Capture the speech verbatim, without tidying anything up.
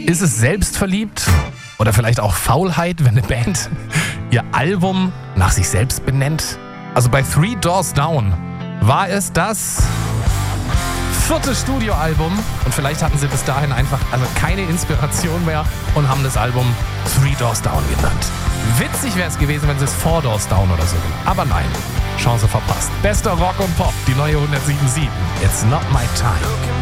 Ist es selbstverliebt oder vielleicht auch Faulheit, wenn eine Band ihr Album nach sich selbst benennt? Also bei Three Doors Down war es das vierte Studioalbum und vielleicht hatten sie bis dahin einfach also keine Inspiration mehr und haben das Album Three Doors Down genannt. Witzig wäre es gewesen, wenn sie es Four Doors Down oder so genannt. Aber nein, Chance verpasst. Bester Rock und Pop, die neue hundertsieben Komma sieben. It's not my time.